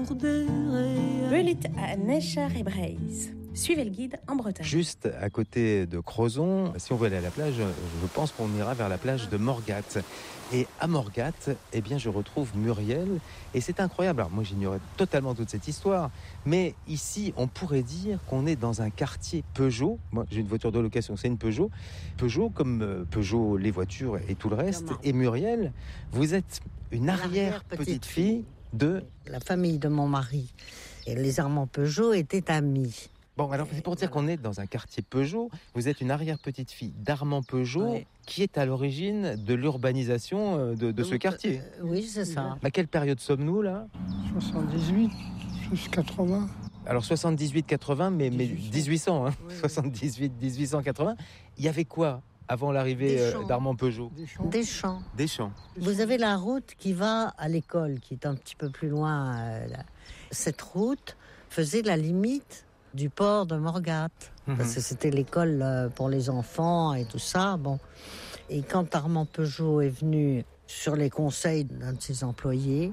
Belit à Necher et Breise. Suivez le guide en Bretagne. Juste à côté de Crozon, si on veut aller à la plage, je pense qu'on ira vers la plage de Morgat. Et à Morgat, eh bien, je retrouve Muriel. Et c'est incroyable. Alors, moi, j'ignorais totalement toute cette histoire. Mais ici, on pourrait dire qu'on est dans un quartier Peugeot. Moi, j'ai une voiture de location, c'est une Peugeot. Peugeot comme Peugeot, les voitures et tout le reste. Et Muriel, vous êtes une arrière-petite-fille de... La famille de mon mari. Et les Armand Peugeot étaient amis. Bon, alors c'est pour dire qu'on est dans un quartier Peugeot. Vous êtes une arrière-petite-fille d'Armand Peugeot, qui est à l'origine de l'urbanisation de ce quartier. Oui, c'est ça. À quelle période sommes-nous, là ? 78 jusqu'à 80. Alors 78-80, mais 1800, hein. Oui. 78-1880. Il y avait quoi avant l'arrivée d'Armand Peugeot ? Des champs. Des champs. Vous avez la route qui va à l'école, qui est un petit peu plus loin. Cette route faisait la limite du port de Morgat, parce que c'était l'école pour les enfants et tout ça. Bon. Et quand Armand Peugeot est venu sur les conseils d'un de ses employés,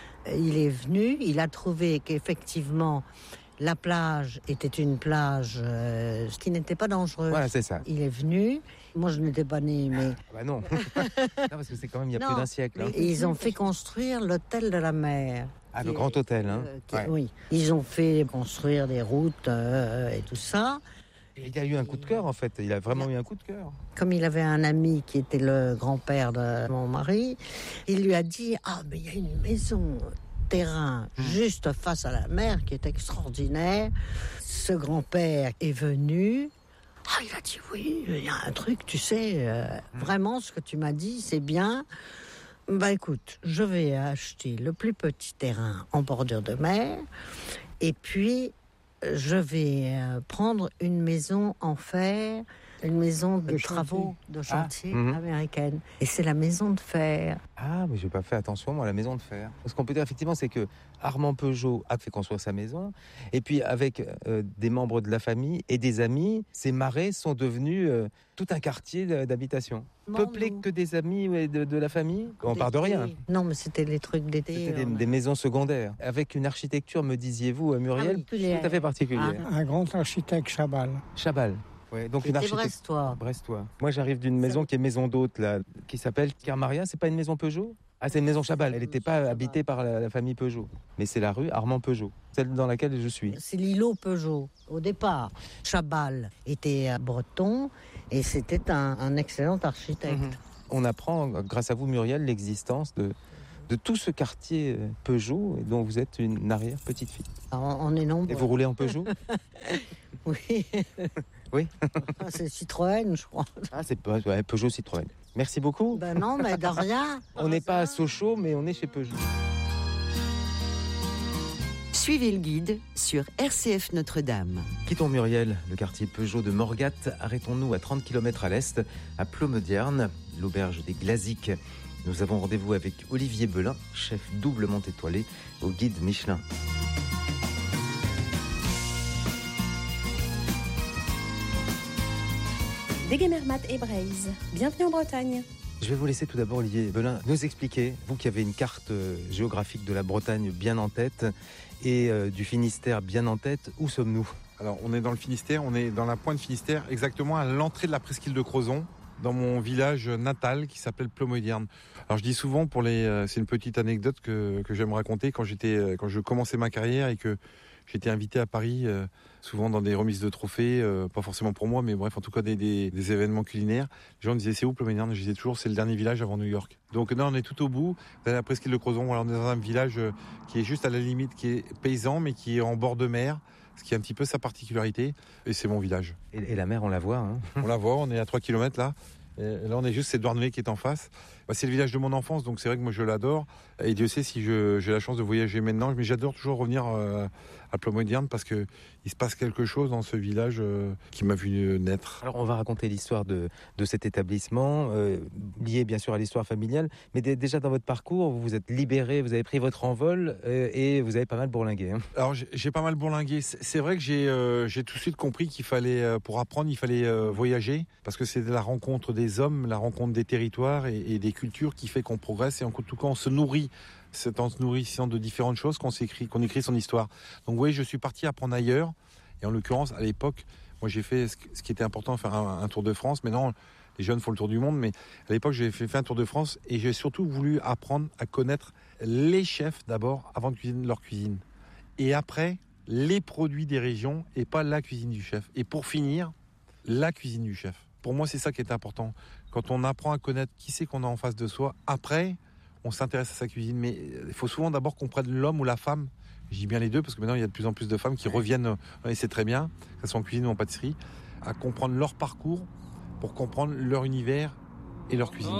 il a trouvé qu'effectivement la plage était une plage qui n'était pas dangereuse. Voilà, c'est ça. Il est venu, moi je n'étais pas née, mais... Bah non. Non, parce que c'est quand même il y a plus d'un siècle. Hein. Et ils ont fait construire l'hôtel de la mer. Ah, le grand hôtel, hein. Oui, ils ont fait construire des routes et tout ça. Et il a eu un coup de cœur, en fait. Il a vraiment eu un coup de cœur. Comme il avait un ami qui était le grand-père de mon mari, il lui a dit « Ah, mais il y a une maison terrain juste face à la mer qui est extraordinaire. » Ce grand-père est venu. Ah, il a dit « Oui, il y a un truc, tu sais, vraiment ce que tu m'as dit, c'est bien. » Bah écoute, je vais acheter le plus petit terrain en bordure de mer et puis je vais prendre une maison en fer, une maison de travaux, de chantier américaine. Et c'est la maison de fer. Ah, mais j'ai pas fait attention, moi, à la maison de fer. Ce qu'on peut dire, effectivement, c'est que Armand Peugeot a fait construire sa maison. Et puis, avec des membres de la famille et des amis, ces marais sont devenus tout un quartier d'habitation. Peuplé que des amis de la famille. On part de rien. Non, mais c'était les trucs d'été. C'était des maisons secondaires. Avec une architecture, me disiez-vous, Muriel, tout à fait particulière. Un grand architecte, Chabal. Chabal. Ouais, donc une architecte brestois. Moi, j'arrive d'une maison qui est maison d'hôte, là, qui s'appelle Carmaria. C'est pas une maison Peugeot ? Ah, c'est une maison Chabal. Elle n'était pas habitée par la famille Peugeot. Mais c'est la rue Armand Peugeot, celle dans laquelle je suis. C'est l'îlot Peugeot, au départ. Chabal était breton et c'était un excellent architecte. On apprend, grâce à vous, Muriel, l'existence de tout ce quartier Peugeot dont vous êtes une arrière-petite-fille. On est nombreux. Et vous roulez en Peugeot ? Oui. Oui. C'est Citroën, je crois. Ah, c'est Peugeot Citroën. Merci beaucoup. Ben non, mais de rien. On n'est pas à Sochaux, mais on est chez Peugeot. Suivez le guide sur RCF Notre-Dame. Quittons Muriel, le quartier Peugeot de Morgat. Arrêtons-nous à 30 km à l'est, à Plomedierne, l'auberge des Glaziques. Nous avons rendez-vous avec Olivier Belin, chef doublement étoilé au guide Michelin. Degemermat et Breise. Bienvenue en Bretagne. Je vais vous laisser tout d'abord, Olivier Belin, nous expliquer, vous qui avez une carte géographique de la Bretagne bien en tête et du Finistère bien en tête, où sommes-nous ? Alors, on est dans le Finistère, on est dans la pointe Finistère, exactement à l'entrée de la presqu'île de Crozon, dans mon village natal qui s'appelle Plomedierne. Alors, je dis souvent, c'est une petite anecdote que j'aime raconter, quand je commençais ma carrière et que j'étais invité à Paris, souvent dans des remises de trophées, pas forcément pour moi, mais bref, en tout cas des événements culinaires. Les gens me disaient, c'est où Plomedierne ? Je disais toujours, c'est le dernier village avant New York. Donc là, on est tout au bout, dans la presqu'île de Crozon. Voilà, on est dans un village qui est juste à la limite, qui est paysan, mais qui est en bord de mer, ce qui est un petit peu sa particularité. Et c'est mon village. Et la mer, on la voit, hein. On la voit, on est à 3 km là. Et là, on est juste, c'est Douarnenez qui est en face. C'est le village de mon enfance, donc c'est vrai que moi je l'adore. Et Dieu sait si j'ai la chance de voyager maintenant, mais j'adore toujours revenir à Plomedierne parce que il se passe quelque chose dans ce village qui m'a vu naître. Alors on va raconter l'histoire de cet établissement, lié bien sûr à l'histoire familiale, mais déjà dans votre parcours, vous vous êtes libéré, vous avez pris votre envol et vous avez pas mal bourlingué. Hein. Alors j'ai pas mal bourlingué. C'est vrai que j'ai tout de suite compris qu'il fallait, pour apprendre, il fallait voyager, parce que c'est la rencontre des hommes, la rencontre des territoires et des cultures qui fait qu'on progresse et en tout cas on se nourrit C'est en se nourrissant de différentes choses qu'on écrit son histoire. Donc vous voyez, je suis parti apprendre ailleurs. Et en l'occurrence, à l'époque, moi j'ai fait ce qui était important, faire un tour de France. Maintenant, les jeunes font le tour du monde, mais à l'époque, j'ai fait un tour de France et j'ai surtout voulu apprendre à connaître les chefs d'abord, avant de cuisiner leur cuisine. Et après, les produits des régions et pas la cuisine du chef. Et pour finir, la cuisine du chef. Pour moi, c'est ça qui est important. Quand on apprend à connaître qui c'est qu'on a en face de soi, après, on s'intéresse à sa cuisine. Mais il faut souvent d'abord qu'on prenne l'homme ou la femme. Je dis bien les deux parce que maintenant, il y a de plus en plus de femmes qui reviennent, et c'est très bien, que ce soit en cuisine ou en pâtisserie, à comprendre leur parcours pour comprendre leur univers et leur cuisine.